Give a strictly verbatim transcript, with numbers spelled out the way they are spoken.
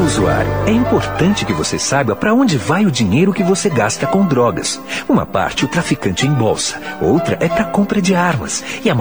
usuário, é importante que você saiba para onde vai o dinheiro que você gasta com drogas. Uma parte o traficante embolsa, outra é para compra de armas e a